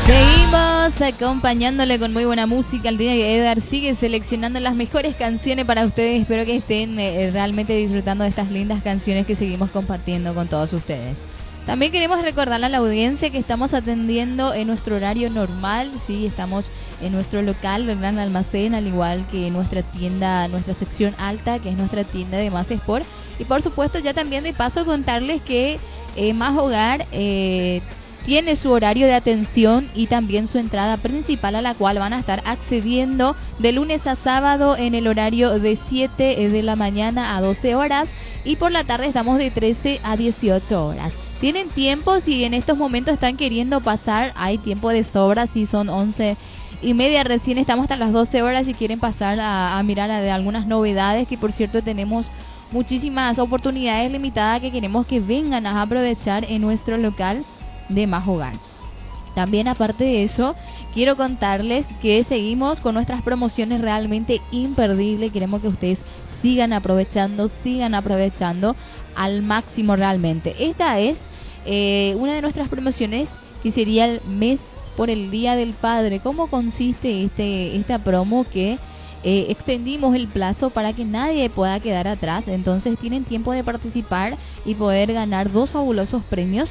Seguimos acompañándole con muy buena música al día que Edgar sigue seleccionando las mejores canciones para ustedes. Espero que estén realmente disfrutando de estas lindas canciones que seguimos compartiendo con todos ustedes. También queremos recordarle a la audiencia que estamos atendiendo en nuestro horario normal. Sí, estamos en nuestro local, el Gran Almacén, al igual que nuestra tienda, nuestra sección alta, que es nuestra tienda de Más Sport. Y por supuesto ya también de paso contarles que Más Hogar tiene su horario de atención y también su entrada principal, a la cual van a estar accediendo de lunes a sábado en el horario de 7 de la mañana a 12 horas y por la tarde estamos de 13 a 18 horas. Tienen tiempo, si en estos momentos están queriendo pasar, hay tiempo de sobra, si son 11:30, recién estamos hasta las 12 horas si quieren pasar a mirar de algunas novedades, que por cierto tenemos muchísimas oportunidades limitadas que queremos que vengan a aprovechar en nuestro local de Más Hogar. También aparte de eso, quiero contarles que seguimos con nuestras promociones realmente imperdibles. Queremos que ustedes sigan aprovechando al máximo realmente. Esta es una de nuestras promociones que sería el mes por el Día del Padre. ¿Cómo consiste esta promo? Que extendimos el plazo para que nadie pueda quedar atrás. Entonces tienen tiempo de participar y poder ganar dos fabulosos premios.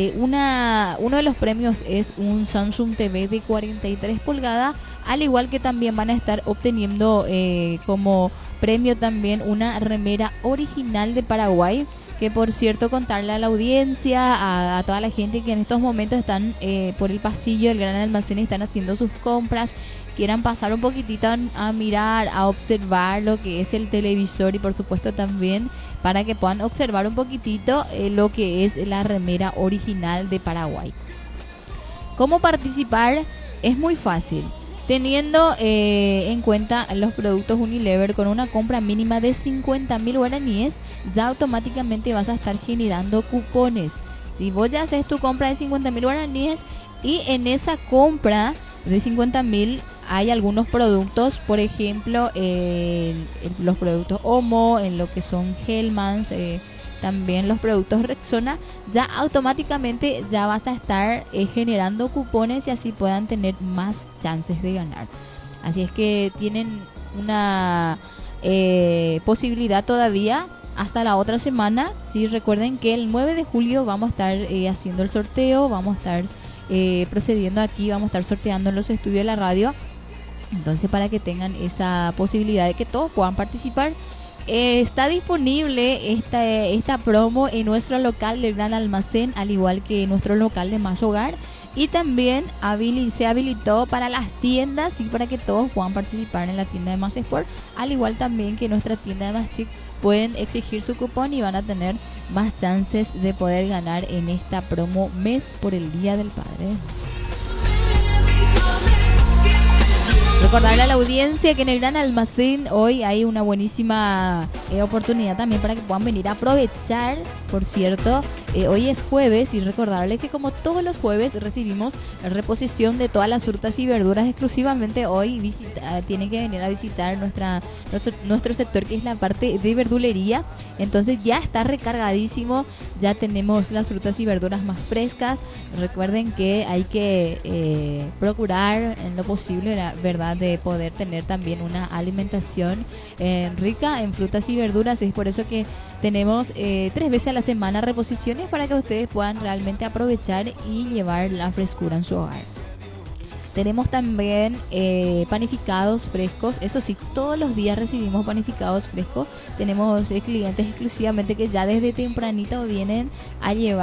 Uno de los premios es un Samsung TV de 43 pulgadas, al igual que también van a estar obteniendo como premio también una remera original de Paraguay, que por cierto contarle a la audiencia, a toda la gente que en estos momentos están por el pasillo del Gran Almacén, están haciendo sus compras, quieran pasar un poquitito a mirar, a observar lo que es el televisor y por supuesto también para que puedan observar un poquitito lo que es la remera original de Paraguay. ¿Cómo participar? Es muy fácil. Teniendo en cuenta los productos Unilever, con una compra mínima de 50.000 guaraníes, ya automáticamente vas a estar generando cupones. Si vos ya haces tu compra de 50.000 guaraníes y en esa compra de 50.000 hay algunos productos, por ejemplo, los productos Omo, en lo que son Hellmann's, también los productos Rexona, ya automáticamente ya vas a estar generando cupones y así puedan tener más chances de ganar. Así es que tienen una posibilidad todavía hasta la otra semana. ¿Sí? Recuerden que el 9 de julio vamos a estar haciendo el sorteo, vamos a estar procediendo aquí, vamos a estar sorteando en los estudios de la radio. Entonces, para que tengan esa posibilidad de que todos puedan participar, está disponible esta promo en nuestro local del Gran Almacén, al igual que en nuestro local de Más Hogar, y también se habilitó para las tiendas y para que todos puedan participar en la tienda de Más Sport, al igual también que nuestra tienda de Más Chic pueden exigir su cupón y van a tener más chances de poder ganar en esta promo mes por el Día del Padre. Recordarle a la audiencia que en el Gran Almacén hoy hay una buenísima oportunidad también para que puedan venir a aprovechar. Por cierto, hoy es jueves y recordarles que como todos los jueves recibimos la reposición de todas las frutas y verduras. Exclusivamente hoy tienen que venir a visitar nuestro sector, que es la parte de verdulería. Entonces ya está recargadísimo, ya tenemos las frutas y verduras más frescas. Recuerden que hay que procurar en lo posible, ¿verdad?, de poder tener también una alimentación rica en frutas y verduras. Es por eso que tenemos 3 veces a la semana reposiciones para que ustedes puedan realmente aprovechar y llevar la frescura en su hogar. Tenemos también panificados frescos. Eso sí, todos los días recibimos panificados frescos. Tenemos clientes exclusivamente que ya desde tempranito vienen a llevar